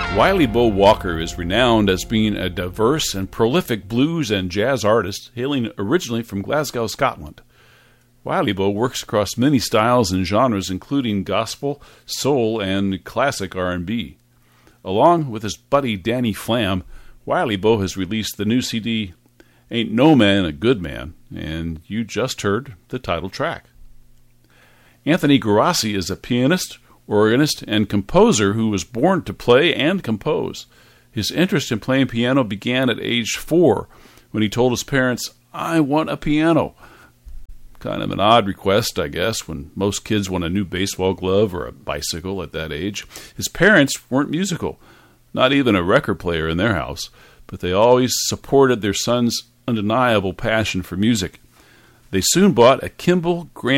Wiley Bo Walker is renowned as being a diverse and prolific blues and jazz artist, hailing originally from Glasgow, Scotland. Wiley Bo works across many styles and genres, including gospel, soul, and classic R&B. Along with his buddy Danny Flam, Wiley Bo has released the new CD, Ain't No Man a Good Man, and you just heard the title track. Anthony Guarassi is a pianist, organist, and composer who was born to play and compose. His interest in playing piano began at age 4 when he told his parents, "I want a piano." Kind of an odd request, I guess, when most kids want a new baseball glove or a bicycle at that age. His parents weren't musical, not even a record player in their house, but they always supported their son's undeniable passion for music. They soon bought a Kimball Grand